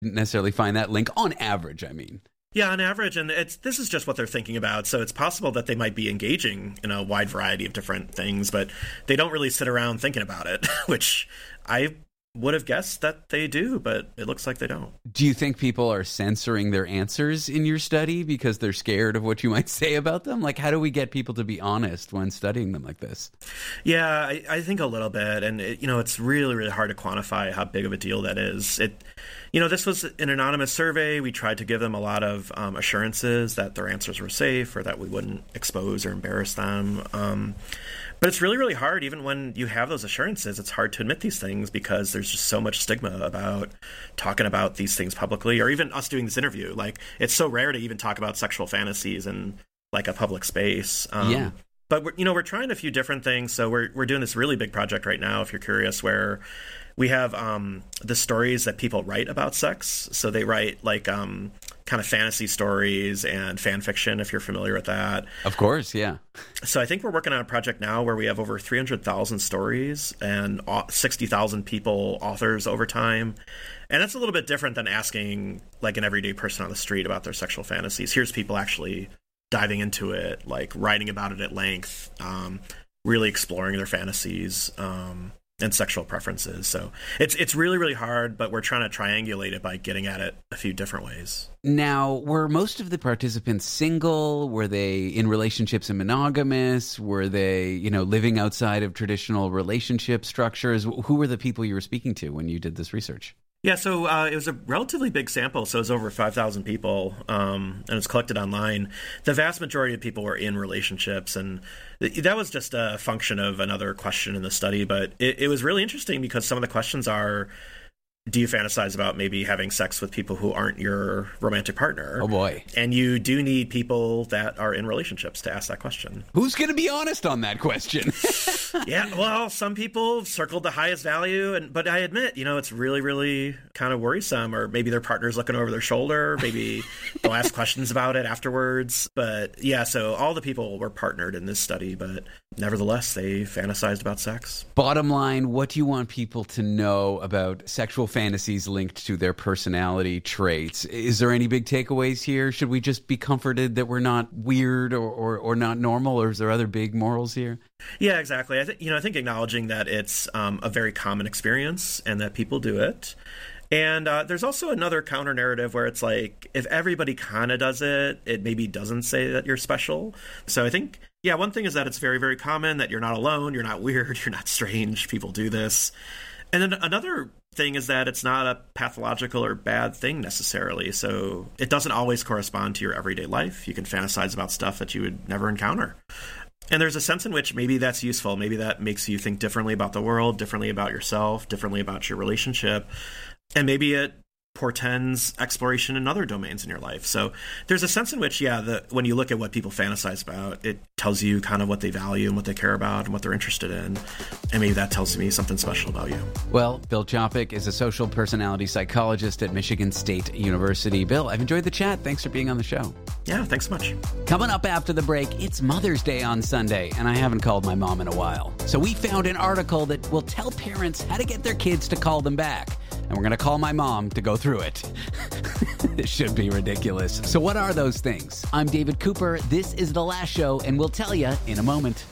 necessarily find that link on average, I mean. Yeah, on average, and this is just what they're thinking about. So it's possible that they might be engaging in a wide variety of different things, but they don't really sit around thinking about it, which I would have guessed that they do, but it looks like they don't. Do you think people are censoring their answers in your study because they're scared of what you might say about them? Like, how do we get people to be honest when studying them like this? Yeah, I think a little bit. And, it's really, really hard to quantify how big of a deal that is. This was an anonymous survey. We tried to give them a lot of assurances that their answers were safe or that we wouldn't expose or embarrass them. But it's really, really hard. Even when you have those assurances, it's hard to admit these things because there's just so much stigma about talking about these things publicly, or even us doing this interview. Like, it's so rare to even talk about sexual fantasies in like a public space. But we're trying a few different things. So we're doing this really big project right now, if you're curious, where we have the stories that people write about sex. So they write like kind of fantasy stories and fan fiction, if you're familiar with that. Of course, yeah. So I think we're working on a project now where we have over 300,000 stories and 60,000 people, authors over time. And that's a little bit different than asking like an everyday person on the street about their sexual fantasies. Here's people actually diving into it, like writing about it at length, really exploring their fantasies and sexual preferences. So it's really, really hard, but we're trying to triangulate it by getting at it a few different ways. Now, were most of the participants single? Were they in relationships and monogamous? Were they, living outside of traditional relationship structures? Who were the people you were speaking to when you did this research? Yeah, so it was a relatively big sample, so it was over 5,000 people, and it's collected online. The vast majority of people were in relationships, and that was just a function of another question in the study, but it was really interesting because some of the questions are, do you fantasize about maybe having sex with people who aren't your romantic partner? Oh, boy. And you do need people that are in relationships to ask that question. Who's going to be honest on that question? Yeah, well, some people circled the highest value, but I admit, it's really, really kind of worrisome, or maybe their partner's looking over their shoulder. Maybe they'll ask questions about it afterwards. But yeah, so all the people were partnered in this study, but nevertheless, they fantasized about sex. Bottom line, what do you want people to know about sexual fantasies linked to their personality traits? Is there any big takeaways here? Should we just be comforted that we're not weird or not normal, or is there other big morals here? Yeah, exactly. I think acknowledging that it's a very common experience and that people do it. And there's also another counter narrative where it's like, if everybody kind of does it, it maybe doesn't say that you're special. So I think, yeah, one thing is that it's very, very common, that you're not alone, you're not weird, you're not strange, people do this. And then another thing is that it's not a pathological or bad thing necessarily. So it doesn't always correspond to your everyday life. You can fantasize about stuff that you would never encounter. And there's a sense in which maybe that's useful. Maybe that makes you think differently about the world, differently about yourself, differently about your relationship. And maybe it portends exploration in other domains in your life. So there's a sense in which, when you look at what people fantasize about, it tells you kind of what they value and what they care about and what they're interested in. And maybe that tells me something special about you. Well, Bill Chopik is a social personality psychologist at Michigan State University. Bill, I've enjoyed the chat. Thanks for being on the show. Yeah, thanks so much. Coming up after the break, it's Mother's Day on Sunday, and I haven't called my mom in a while. So we found an article that will tell parents how to get their kids to call them back. And we're going to call my mom to go through it. This should be ridiculous. So what are those things? I'm David Cooper. This is The Last Show, and we'll tell you in a moment.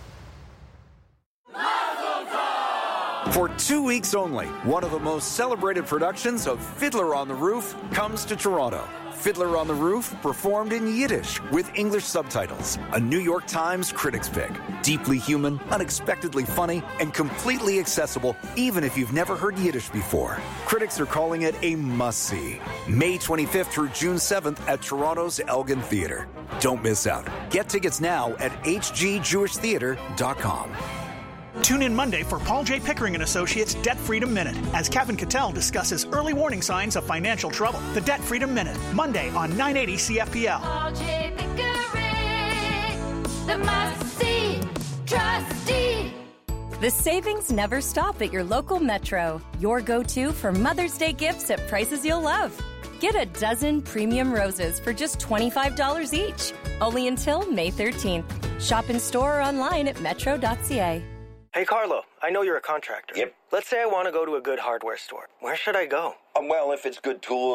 For 2 weeks only, one of the most celebrated productions of Fiddler on the Roof comes to Toronto. Fiddler on the Roof, performed in Yiddish with English subtitles. A New York Times critics pick. Deeply human, unexpectedly funny, and completely accessible even if you've never heard Yiddish before. Critics are calling it a must-see. May 25th through June 7th at Toronto's Elgin Theatre. Don't miss out. Get tickets now at hgjewishtheatre.com. Tune in Monday for Paul J. Pickering & Associates Debt Freedom Minute as Kevin Cattell discusses early warning signs of financial trouble. The Debt Freedom Minute, Monday on 980 CFPL. Paul J. Pickering, the must-see trustee. The savings never stop at your local Metro. Your go-to for Mother's Day gifts at prices you'll love. Get a dozen premium roses for just $25 each. Only until May 13th. Shop in store or online at metro.ca. Hey, Carlo, I know you're a contractor. Yep. Let's say I want to go to a good hardware store. Where should I go? Well, if it's good tools,